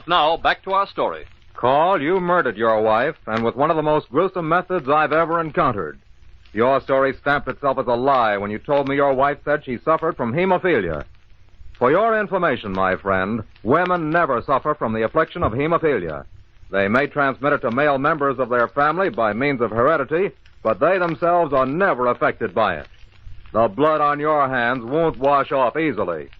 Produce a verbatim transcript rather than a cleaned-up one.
And now, back to our story. Call, you murdered your wife, and with one of the most gruesome methods I've ever encountered. Your story stamped itself as a lie when you told me your wife said she suffered from hemophilia. For your information, my friend, women never suffer from the affliction of hemophilia. They may transmit it to male members of their family by means of heredity, but they themselves are never affected by it. The blood on your hands won't wash off easily.